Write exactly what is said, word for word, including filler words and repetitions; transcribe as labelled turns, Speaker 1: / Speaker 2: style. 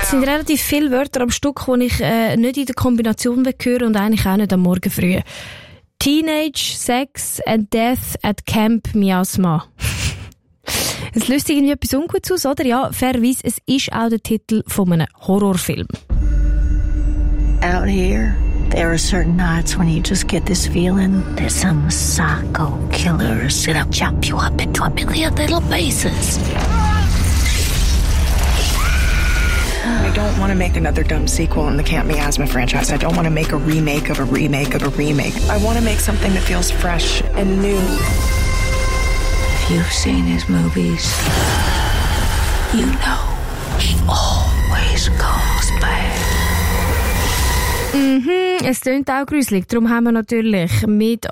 Speaker 1: Es sind relativ viele Wörter am Stück, die ich äh, nicht in der Kombination höre und eigentlich auch nicht am Morgen früh. Teenage, Sex and Death at Camp Miasma. Es löst irgendwie etwas Ungutes aus, oder? Ja, fairerweise, es ist auch der Titel von einem Horrorfilm.
Speaker 2: Out here, there are certain nights when you just get this feeling that some psycho killer is gonna chop you up into a million little pieces.
Speaker 3: I don't want to make another dumb sequel in the Camp Miasma franchise. I don't want to make a remake of a remake of a remake. I want to make something that feels fresh and new.
Speaker 2: If you've seen his movies, you know he always goes back.
Speaker 1: Mhm, es klingt auch gruselig. Darum haben wir natürlich mit